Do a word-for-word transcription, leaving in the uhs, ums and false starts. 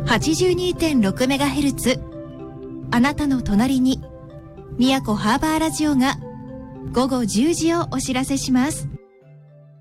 はちじゅうにてんろくメガヘルツ。あなたの隣に、宮古ハーバーラジオが午後じゅうじをお知らせします。